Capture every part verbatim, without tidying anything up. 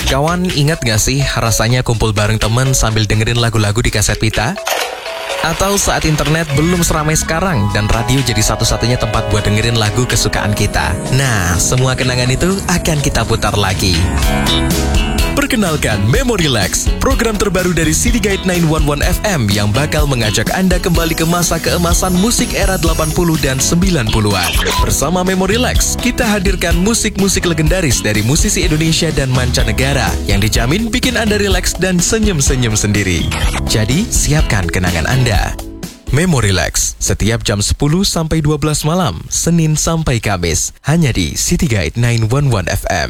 Kawan, ingat gak sih rasanya kumpul bareng temen sambil dengerin lagu-lagu di kaset pita? Atau saat internet belum seramai sekarang dan radio jadi satu-satunya tempat buat dengerin lagu kesukaan kita? Nah, semua kenangan itu akan kita putar lagi. Perkenalkan Memorilex, program terbaru dari City Guide sembilan satu satu F M yang bakal mengajak Anda kembali ke masa keemasan musik era delapan puluh dan sembilan puluhan. Bersama Memorilex, kita hadirkan musik-musik legendaris dari musisi Indonesia dan mancanegara yang dijamin bikin Anda rileks dan senyum-senyum sendiri. Jadi, siapkan kenangan Anda. Memorilex, setiap jam sepuluh sampai dua belas malam, Senin sampai Kamis, hanya di City Guide sembilan satu satu F M.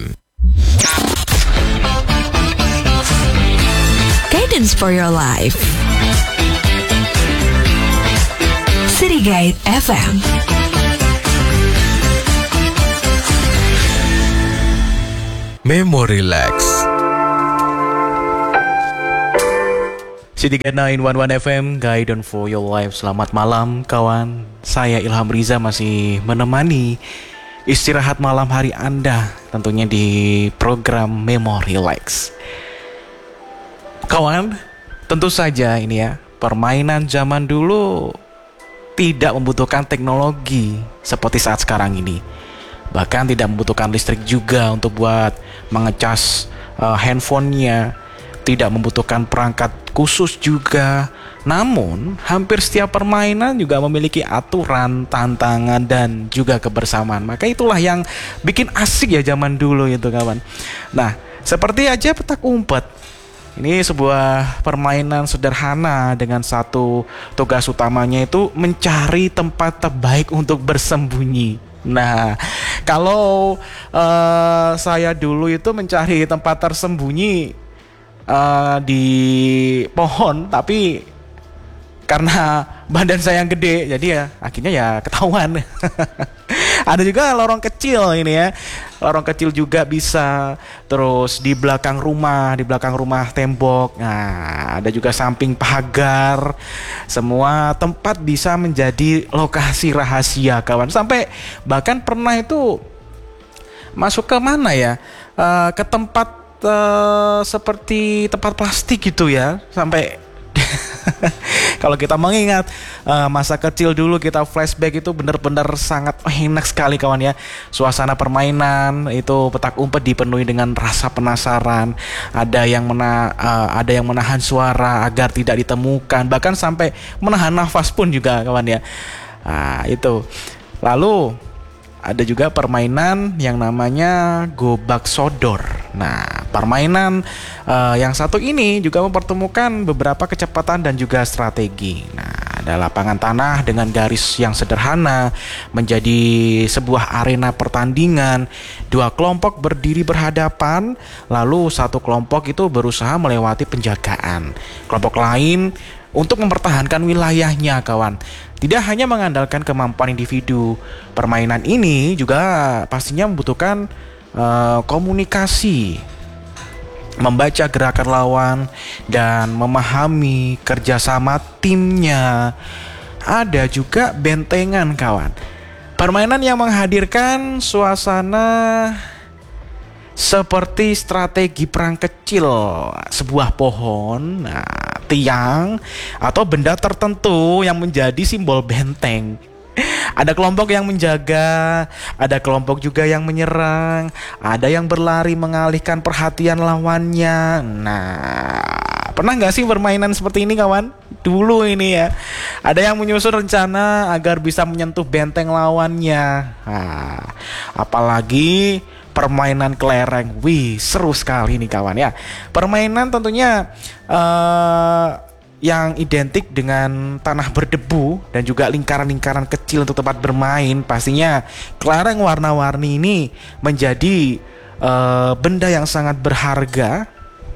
Guidance for your life. City Guide F M. Memorilex. City Guide sembilan satu satu F M, Guidance for your life. Selamat malam kawan. Saya Ilham Riza masih menemani istirahat malam hari Anda, tentunya di program Memorilex. Kawan, tentu saja ini ya, permainan zaman dulu tidak membutuhkan teknologi seperti saat sekarang ini. Bahkan tidak membutuhkan listrik juga untuk buat mengecas uh, handphonenya. Tidak membutuhkan perangkat khusus juga. Namun, hampir setiap permainan juga memiliki aturan, tantangan, dan juga kebersamaan. Maka itulah yang bikin asik ya zaman dulu itu kawan. Nah, seperti aja petak umpet. Ini sebuah permainan sederhana dengan satu tugas utamanya itu mencari tempat terbaik untuk bersembunyi. Nah, kalau uh, saya dulu itu mencari tempat tersembunyi uh, di pohon, tapi karena badan saya yang gede, jadi ya akhirnya ya ketahuan. Ada juga lorong kecil ini ya. Lorong kecil juga bisa. Terus di belakang rumah, di belakang rumah tembok. Nah, ada juga samping pagar. Semua tempat bisa menjadi lokasi rahasia kawan. Sampai bahkan pernah itu masuk ke mana ya? Uh, ke tempat uh, seperti tempat plastik gitu ya. Sampai kalau kita mengingat uh, masa kecil dulu, kita flashback, itu benar-benar sangat oh, enak sekali kawan ya. Suasana permainan itu petak umpet dipenuhi dengan rasa penasaran. Ada yang mena uh, ada yang menahan suara agar tidak ditemukan, bahkan sampai menahan nafas pun juga kawan ya. Nah, itu. Lalu ada juga permainan yang namanya gobak sodor. Nah, permainan uh, yang satu ini juga mempertemukan beberapa kecepatan dan juga strategi. Nah, ada lapangan tanah dengan garis yang sederhana menjadi sebuah arena pertandingan. Dua kelompok berdiri berhadapan, lalu satu kelompok itu berusaha melewati penjagaan kelompok lain untuk mempertahankan wilayahnya kawan. Tidak hanya mengandalkan kemampuan individu, permainan ini juga pastinya membutuhkan uh, komunikasi, membaca gerakan lawan, dan memahami kerjasama timnya. Ada juga bentengan kawan. Permainan yang menghadirkan suasana seperti strategi perang kecil, sebuah pohon, nah, tiang, atau benda tertentu yang menjadi simbol benteng. Ada kelompok yang menjaga, ada kelompok juga yang menyerang, ada yang berlari mengalihkan perhatian lawannya. Nah, pernah gak sih permainan seperti ini kawan? Dulu ini ya, ada yang menyusun rencana agar bisa menyentuh benteng lawannya. Nah, apalagi permainan kelereng. Wih, seru sekali nih kawan ya. Permainan tentunya uh, yang identik dengan tanah berdebu dan juga lingkaran-lingkaran kecil untuk tempat bermain. Pastinya kelereng warna-warni ini menjadi uh, benda yang sangat berharga.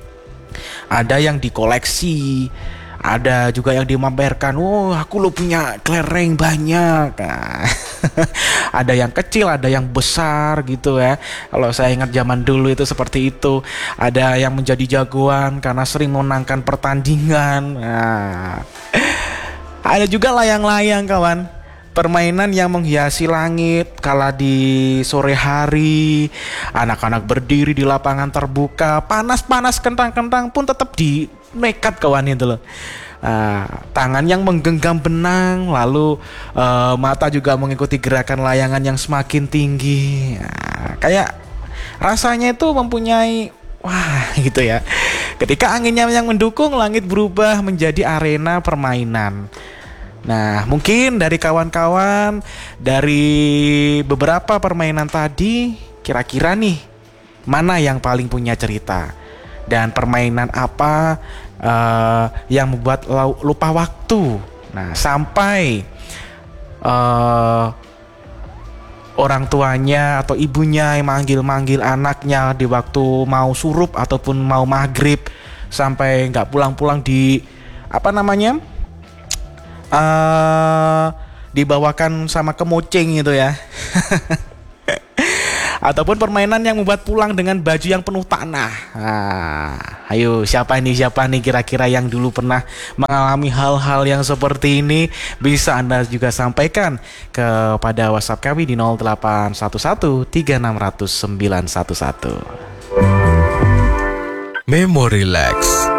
Ada yang dikoleksi, ada juga yang dimamerkan. Oh, aku lo punya kelereng banyak. Nah, ada yang kecil, ada yang besar gitu ya. Kalau saya ingat zaman dulu itu seperti itu. Ada yang menjadi jagoan karena sering memenangkan pertandingan. Nah, ada juga layang-layang kawan. permainan yang menghiasi langit kala di sore hari, anak-anak berdiri di lapangan terbuka, panas-panas kentang-kentang pun tetap di nekat kawan itu loh. Uh, tangan yang menggenggam benang, lalu uh, mata juga mengikuti gerakan layangan yang semakin tinggi. Nah, kayak rasanya itu mempunyai wah gitu ya. Ketika anginnya yang mendukung, langit berubah menjadi arena permainan. Nah, mungkin dari kawan-kawan dari beberapa permainan tadi, kira-kira nih mana yang paling punya cerita dan permainan apa Uh, yang membuat lupa waktu. Nah, sampai uh, orang tuanya atau ibunya yang manggil-manggil anaknya di waktu mau surup ataupun mau maghrib, sampai nggak pulang-pulang di apa namanya uh, dibawakan sama kemoceng gitu ya. Ataupun permainan yang membuat pulang dengan baju yang penuh tanah. Nah, ayo siapa nih siapa nih kira-kira yang dulu pernah mengalami hal-hal yang seperti ini? Bisa Anda juga sampaikan kepada WhatsApp kami di nol delapan satu satu tiga enam nol nol sembilan satu satu. Memory Lex.